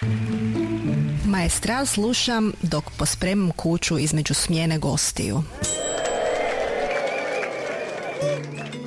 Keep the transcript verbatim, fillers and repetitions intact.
Maestral slušam dok pospremam kuću između smjene gostiju.